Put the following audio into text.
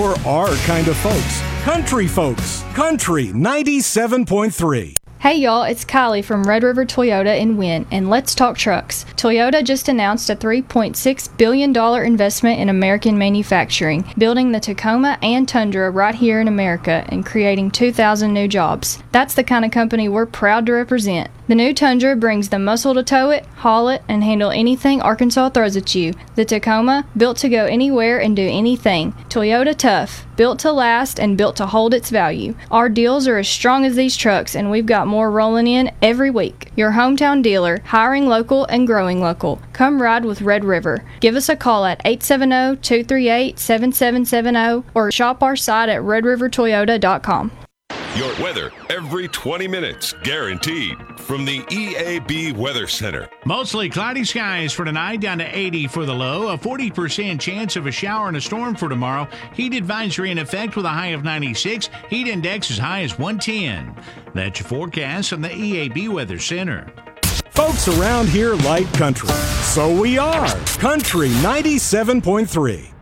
for our kind of folks. Country folks. Country 97.3. Hey y'all, it's Kylie from Red River Toyota in Wynn, and let's talk trucks. Toyota just announced a $3.6 billion investment in American manufacturing, building the Tacoma and Tundra right here in America and creating 2,000 new jobs. That's the kind of company we're proud to represent. The new Tundra brings the muscle to tow it, haul it, and handle anything Arkansas throws at you. The Tacoma, built to go anywhere and do anything. Toyota tough, built to last and built to hold its value. Our deals are as strong as these trucks, and we've got more rolling in every week. Your hometown dealer, hiring local and growing local. Come ride with Red River. Give us a call at 870-238-7770 or shop our site at redrivertoyota.com. Your weather every 20 minutes, guaranteed. From the EAB Weather Center. Mostly cloudy skies for tonight, down to 80 for the low. A 40% chance of a shower and a storm for tomorrow. Heat advisory in effect with a high of 96. Heat index as high as 110. That's your forecast from the EAB Weather Center. Folks around here like country. So we are Country 97.3.